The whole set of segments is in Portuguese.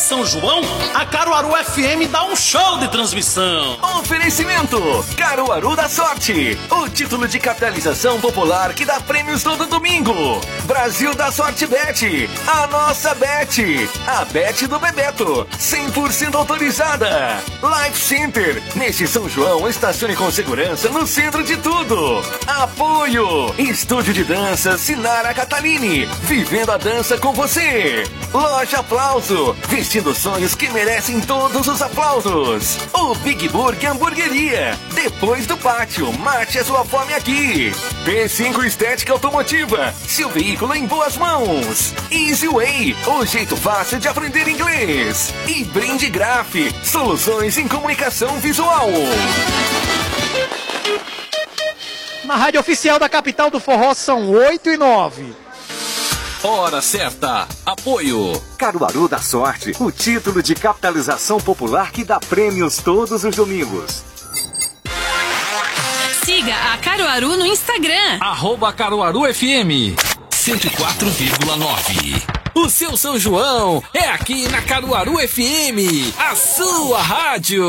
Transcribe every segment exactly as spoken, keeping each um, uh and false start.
São João, a Caruaru F M dá um show de transmissão. Oferecimento Caruaru da Sorte, o título de capitalização popular que dá prêmios todo domingo. Brasil da Sorte Bet, a nossa Bet, a Bet do Bebeto, cem por cento autorizada. Life Center, neste São João, estacione com segurança no centro de tudo. Apoio, Estúdio de Dança Sinara Catalini, vivendo a dança com você. Loja Aplauso, vestindo sonhos que merecem todos os aplausos. O Big Burger Hamburgueria, depois do pátio, mate a sua fome aqui. P cinco Estética Automotiva, seu veículo em boas mãos. Easy Way, o jeito fácil de aprender inglês. E Brinde Graph, soluções em comunicação visual. Na rádio oficial da capital do forró são oito e nove. Hora certa. Apoio Caruaru da Sorte, o título de capitalização popular que dá prêmios todos os domingos. Siga a Caruaru no Instagram. Arroba Caruaru F M cento e quatro vírgula nove. O seu São João é aqui na Caruaru F M, a sua rádio.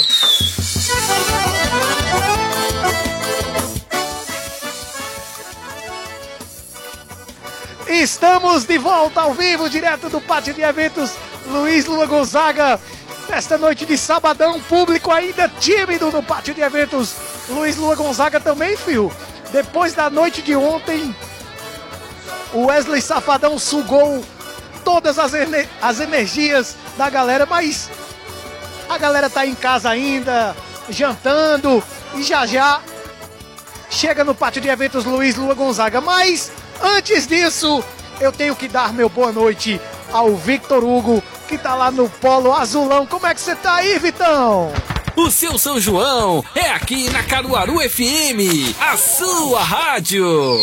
Estamos de volta ao vivo, direto do Pátio de Eventos Luiz Lua Gonzaga. Nesta noite de sabadão, público ainda tímido no Pátio de Eventos Luiz Lua Gonzaga também, fio. Depois da noite de ontem, o Wesley Safadão sugou todas as, ener as energias da galera, mas a galera tá em casa ainda, jantando, e já já chega no Pátio de Eventos Luiz Lua Gonzaga. Mas antes disso, eu tenho que dar meu boa noite ao Victor Hugo, que tá lá no Polo Azulão. Como é que você tá aí, Vitão? O seu São João é aqui na Caruaru F M, a sua rádio.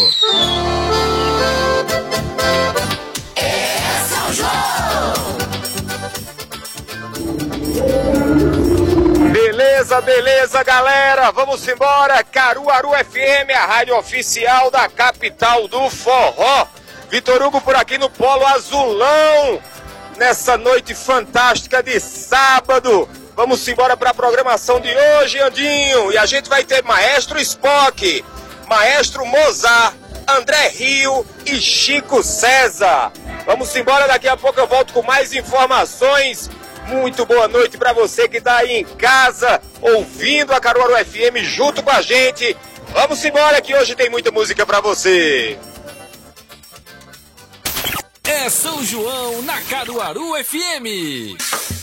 É São João. Beleza, beleza, galera. Vamos embora. Caruaru F M, a rádio oficial da capital do forró. Vitor Hugo por aqui no Polo Azulão, nessa noite fantástica de sábado. Vamos embora para a programação de hoje, Andinho. E a gente vai ter Maestro Spock, Maestro Mozart, André Rio e Chico César. Vamos embora, daqui a pouco eu volto com mais informações. Muito boa noite para você que está aí em casa, ouvindo a Caruaru F M junto com a gente. Vamos embora que hoje tem muita música para você. É São João na Caruaru F M.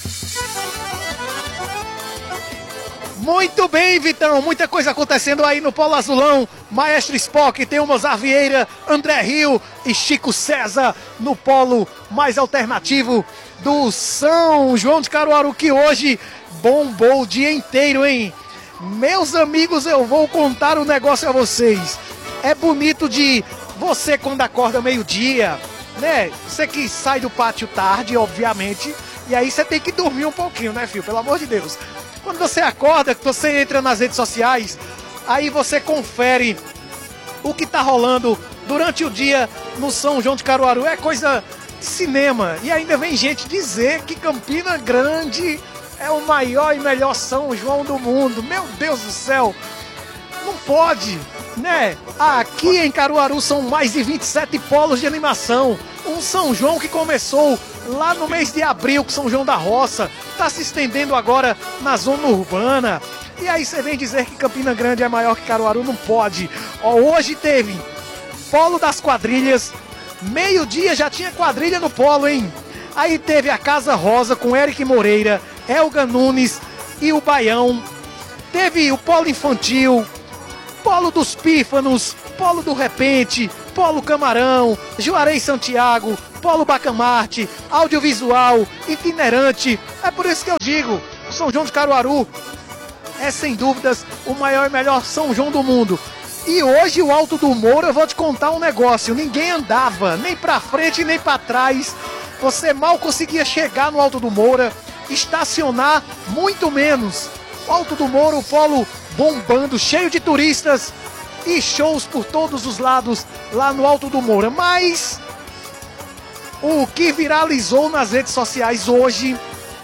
Muito bem, Vitão, muita coisa acontecendo aí no Polo Azulão. Maestro Spock, tem o Mozart Vieira, André Rio e Chico César no polo mais alternativo do São João de Caruaru, que hoje bombou o dia inteiro, hein? Meus amigos, eu vou contar um negócio a vocês. É bonito de você quando acorda meio-dia, né? Você que sai do pátio tarde, obviamente, e aí você tem que dormir um pouquinho, né, filho? Pelo amor de Deus. Quando você acorda, você entra nas redes sociais, aí você confere o que tá rolando durante o dia no São João de Caruaru. É coisa de cinema. E ainda vem gente dizer que Campina Grande é o maior e melhor São João do mundo. Meu Deus do céu. Não pode, né? Aqui em Caruaru são mais de vinte e sete polos de animação. Um São João que começou lá no mês de abril, com São João da Roça, está se estendendo agora na zona urbana. E aí você vem dizer que Campina Grande é maior que Caruaru? Não pode. Ó, hoje teve Polo das Quadrilhas, meio-dia já tinha quadrilha no polo, hein? Aí teve a Casa Rosa com Eric Moreira, Elga Nunes e o Baião. Teve o Polo Infantil, Polo dos Pífanos, Polo do Repente, Polo Camarão, Juarez Santiago, Polo Bacamarte, audiovisual, itinerante. É por isso que eu digo, o São João de Caruaru é sem dúvidas o maior e melhor São João do mundo. E hoje o Alto do Moura, eu vou te contar um negócio, ninguém andava, nem pra frente nem pra trás. Você mal conseguia chegar no Alto do Moura, estacionar muito menos. O Alto do Moura, o polo bombando, cheio de turistas e shows por todos os lados lá no Alto do Moura. Mas O que viralizou nas redes sociais hoje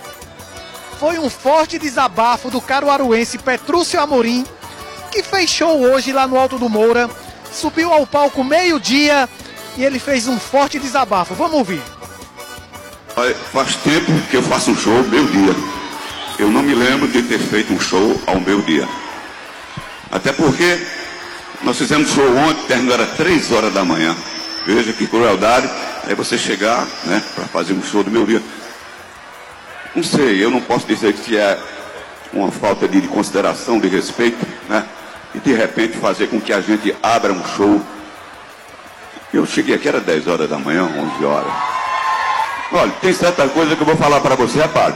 foi um forte desabafo do caruaruense Petrúcio Amorim, que fez show hoje lá no Alto do Moura, subiu ao palco meio-dia e ele fez um forte desabafo. Vamos ouvir. Faz tempo que eu faço um show meio-dia. Eu não me lembro de ter feito um show ao meio-dia. Até porque nós fizemos show ontem, terminou era três horas da manhã. Veja que crueldade, é você chegar, né, para fazer um show do meio-dia. Não sei, eu não posso dizer que é uma falta de consideração, de respeito, né? E de repente fazer com que a gente abra um show. Eu cheguei aqui, era dez horas da manhã, onze horas. Olha, tem certa coisa que eu vou falar para você, rapaz.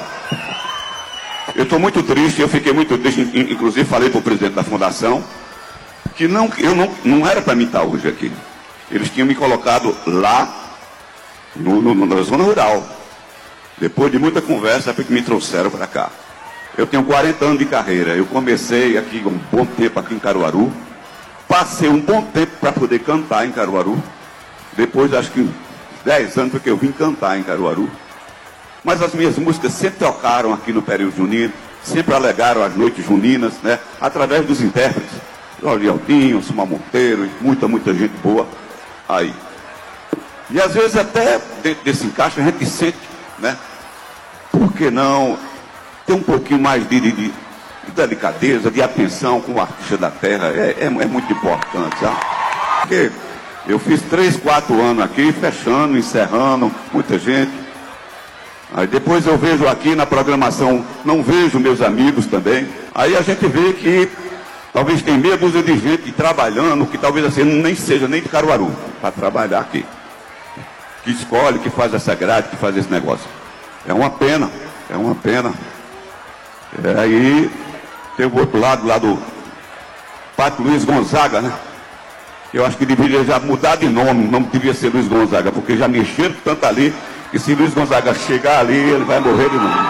Eu estou muito triste, eu fiquei muito triste, inclusive falei para o presidente da fundação, que não, eu não, não era para mim estar hoje aqui. Eles tinham me colocado lá, no, no, na zona rural. Depois de muita conversa, é porque me trouxeram para cá. Eu tenho quarenta anos de carreira, eu comecei aqui um bom tempo aqui em Caruaru, passei um bom tempo para poder cantar em Caruaru, depois acho que dez anos porque eu vim cantar em Caruaru. Mas as minhas músicas sempre tocaram aqui no período junino, sempre alegaram as noites juninas, né? Através dos intérpretes, Jorge Aldinho, Suma Monteiro, muita, muita gente boa aí. E às vezes até dentro desse encaixe a gente sente, né? Por que não ter um pouquinho mais de, de, de delicadeza, de atenção com o artista da terra? É, é, é muito importante, sabe? Porque eu fiz três, quatro anos aqui, fechando, encerrando, muita gente. Aí depois eu vejo aqui na programação, não vejo meus amigos também. Aí a gente vê que talvez tem meia dúzia de gente trabalhando, que talvez assim nem seja nem de Caruaru, para trabalhar aqui. Que escolhe, que faz essa grade, que faz esse negócio. É uma pena, é uma pena. É, aí tem o outro lado, lá do Pátio Luiz Gonzaga, né? Eu acho que deveria já mudar de nome, não devia ser Luiz Gonzaga, porque já mexeram tanto ali, que se Luiz Gonzaga chegar ali, ele vai morrer de novo.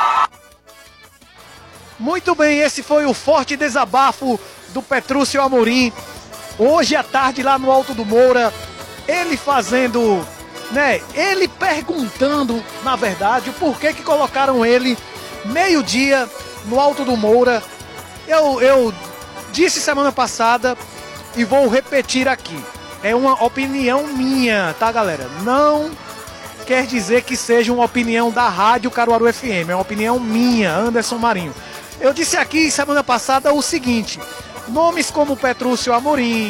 Muito bem, esse foi o forte desabafo do Petrúcio Amorim. Hoje à tarde lá no Alto do Moura, ele fazendo, né, ele perguntando, na verdade, o porquê que colocaram ele meio-dia no Alto do Moura. Eu, eu disse semana passada e vou repetir aqui. É uma opinião minha, tá, galera? Não quer dizer que seja uma opinião da Rádio Caruaru F M, é uma opinião minha, Anderson Marinho. Eu disse aqui semana passada o seguinte: nomes como Petrúcio Amorim,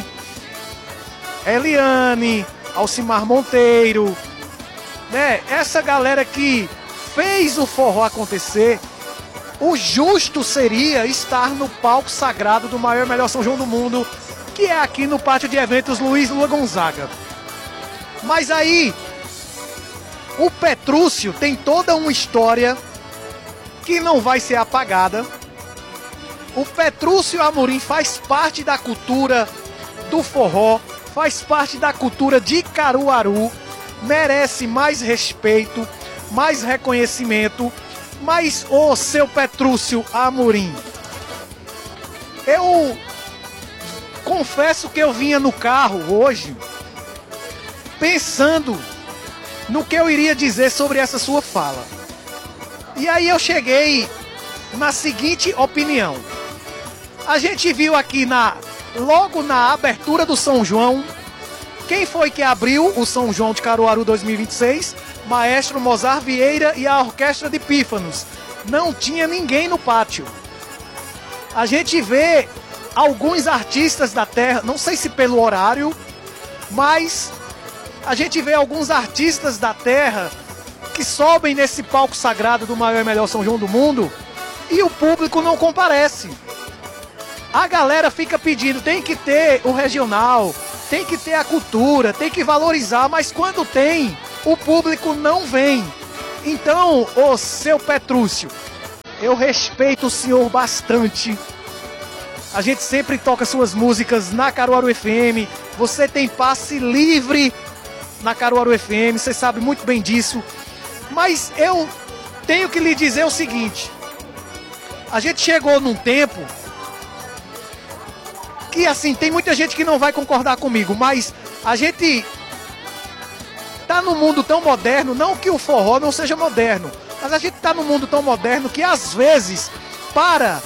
Eliane, Alcimar Monteiro, né? Essa galera que fez o forró acontecer, o justo seria estar no palco sagrado do maior e melhor São João do mundo, que é aqui no pátio de eventos Luiz Lula Gonzaga. Mas aí, o Petrúcio tem toda uma história que não vai ser apagada. O Petrúcio Amorim faz parte da cultura do forró, faz parte da cultura de Caruaru, merece mais respeito, mais reconhecimento. Mas, ô seu Petrúcio Amorim, eu confesso que eu vinha no carro hoje pensando no que eu iria dizer sobre essa sua fala. E aí eu cheguei na seguinte opinião. A gente viu aqui na, logo na abertura do São João, quem foi que abriu o São João de Caruaru dois mil e vinte e seis? Maestro Mozart Vieira e a Orquestra de Pífanos. Não tinha ninguém no pátio. A gente vê alguns artistas da terra, não sei se pelo horário, mas a gente vê alguns artistas da terra que sobem nesse palco sagrado do maior e melhor São João do mundo e o público não comparece. A galera fica pedindo, tem que ter o regional, tem que ter a cultura, tem que valorizar, mas quando tem, o público não vem. Então, ô seu Petrúcio, eu respeito o senhor bastante. A gente sempre toca suas músicas na Caruaru F M, você tem passe livre na Caruaru F M, você sabe muito bem disso. Mas eu tenho que lhe dizer o seguinte: a gente chegou num tempo que, assim, tem muita gente que não vai concordar comigo, mas a gente tá num mundo tão moderno, não que o forró não seja moderno, mas a gente tá num mundo tão moderno que às vezes, para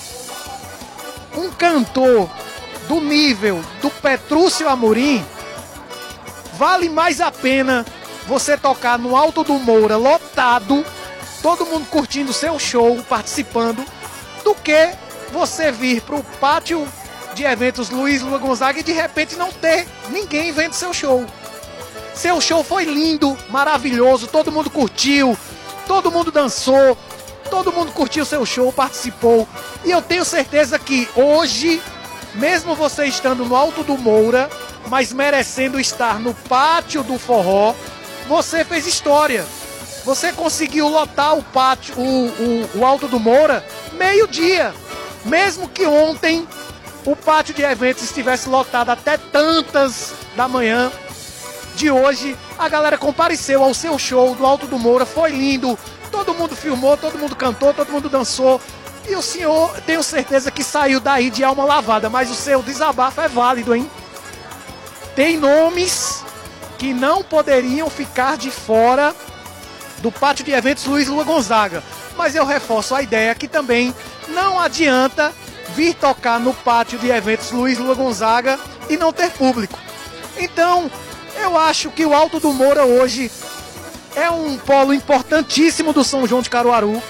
um cantor do nível do Petrúcio Amorim, vale mais a pena você tocar no Alto do Moura lotado, todo mundo curtindo seu show, participando, do que você vir pro pátio de eventos Luiz Lua Gonzaga e de repente não ter ninguém vendo seu show. Seu show foi lindo, maravilhoso, todo mundo curtiu, todo mundo dançou, todo mundo curtiu seu show, participou. E eu tenho certeza que hoje, mesmo você estando no Alto do Moura, mas merecendo estar no pátio do forró, você fez história. Você conseguiu lotar o pátio, o, o, o Alto do Moura, meio-dia. Mesmo que ontem o pátio de eventos estivesse lotado até tantas da manhã, de hoje a galera compareceu ao seu show do Alto do Moura, foi lindo, todo mundo filmou, todo mundo cantou, todo mundo dançou, e o senhor, tenho certeza que saiu daí de alma lavada, mas o seu desabafo é válido, hein? Tem nomes que não poderiam ficar de fora do pátio de eventos Luiz Lua Gonzaga, mas eu reforço a ideia que também não adianta vir tocar no pátio de eventos Luiz Lua Gonzaga e não ter público. Então, eu acho que o Alto do Moura hoje é um polo importantíssimo do São João de Caruaru.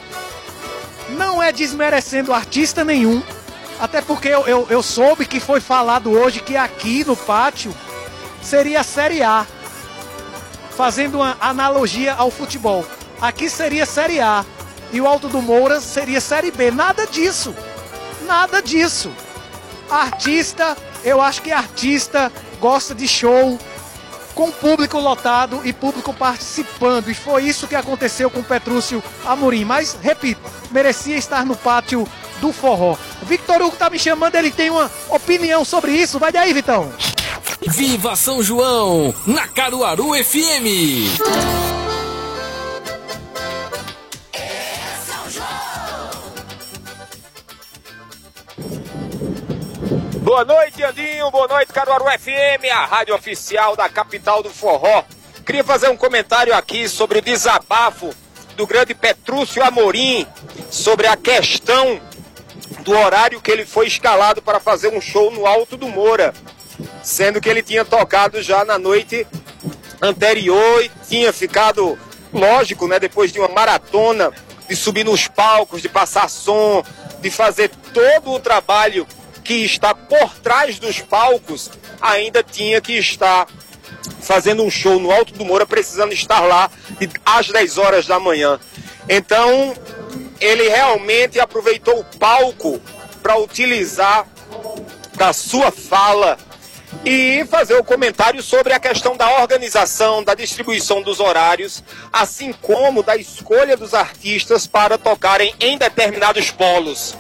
Não é desmerecendo artista nenhum, até porque eu, eu, eu soube que foi falado hoje que aqui no pátio seria a Série A, fazendo uma analogia ao futebol. Aqui seria Série A e o Alto do Moura seria Série B. Nada disso, nada disso. Artista, eu acho que artista gosta de show com público lotado e público participando. E foi isso que aconteceu com o Petrúcio Amorim. Mas, repito, merecia estar no pátio do forró. Victor Hugo tá me chamando, ele tem uma opinião sobre isso. Vai daí, Vitão. Viva São João, na Caruaru F M. Boa noite, Andinho. Boa noite, Caruaru F M, a rádio oficial da capital do forró. Queria fazer um comentário aqui sobre o desabafo do grande Petrúcio Amorim sobre a questão do horário que ele foi escalado para fazer um show no Alto do Moura, sendo que ele tinha tocado já na noite anterior e tinha ficado, lógico, né, depois de uma maratona de subir nos palcos, de passar som, de fazer todo o trabalho que está por trás dos palcos, ainda tinha que estar fazendo um show no Alto do Moura, precisando estar lá às dez horas da manhã. Então, ele realmente aproveitou o palco para utilizar da sua fala e fazer o comentário sobre a questão da organização, da distribuição dos horários, assim como da escolha dos artistas para tocarem em determinados polos.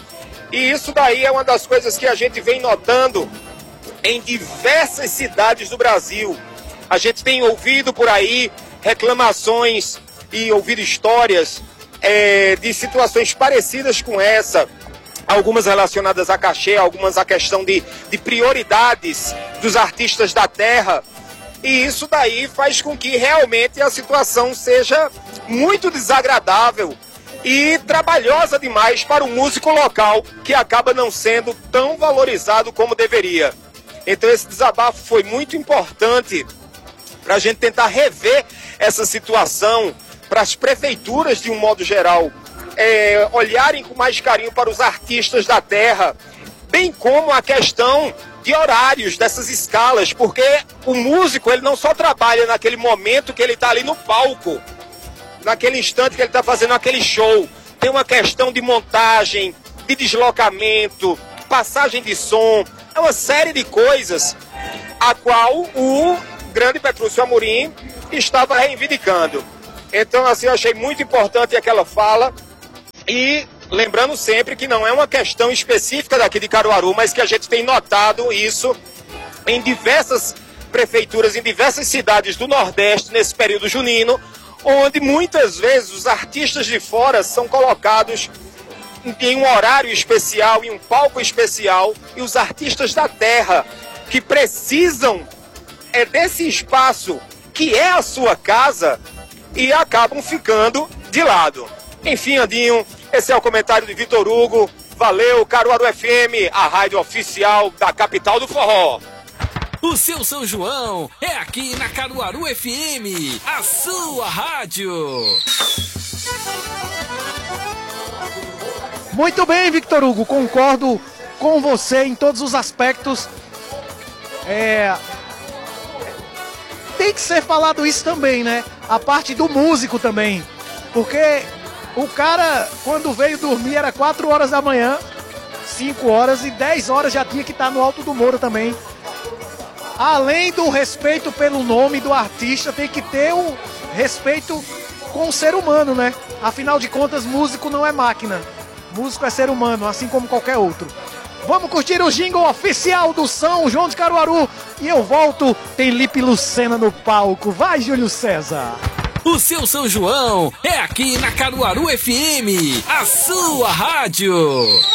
E isso daí é uma das coisas que a gente vem notando em diversas cidades do Brasil. A gente tem ouvido por aí reclamações e ouvido histórias é, de situações parecidas com essa, algumas relacionadas a cachê, algumas a questão de, de prioridades dos artistas da terra. E isso daí faz com que realmente a situação seja muito desagradável e trabalhosa demais para o músico local, que acaba não sendo tão valorizado como deveria. Então esse desabafo foi muito importante para a gente tentar rever essa situação, para as prefeituras de um modo geral é, olharem com mais carinho para os artistas da terra, bem como a questão de horários dessas escalas, porque o músico ele não só trabalha naquele momento que ele está ali no palco, naquele instante que ele está fazendo aquele show. Tem uma questão de montagem, de deslocamento, passagem de som, é uma série de coisas a qual o grande Petrúcio Amorim estava reivindicando. Então, assim, eu achei muito importante aquela fala e lembrando sempre que não é uma questão específica daqui de Caruaru, mas que a gente tem notado isso em diversas prefeituras, em diversas cidades do Nordeste nesse período junino, onde muitas vezes os artistas de fora são colocados em um horário especial, em um palco especial, e os artistas da terra que precisam é, desse espaço que é a sua casa e acabam ficando de lado. Enfim, Andinho, esse é o comentário de Vitor Hugo. Valeu, Caruaru F M, a rádio oficial da capital do forró. O seu São João é aqui na Caruaru F M, a sua rádio. Muito bem, Victor Hugo, concordo com você em todos os aspectos. É... Tem que ser falado isso também, né? A parte do músico também. Porque o cara, quando veio dormir, era quatro horas da manhã, cinco horas e dez horas já tinha que estar no Alto do Moura também. Além do respeito pelo nome do artista, tem que ter o respeito com o ser humano, né? Afinal de contas, músico não é máquina. Músico é ser humano, assim como qualquer outro. Vamos curtir o jingle oficial do São João de Caruaru. E eu volto, tem Lipe Lucena no palco. Vai, Júlio César. O seu São João é aqui na Caruaru F M, a sua rádio.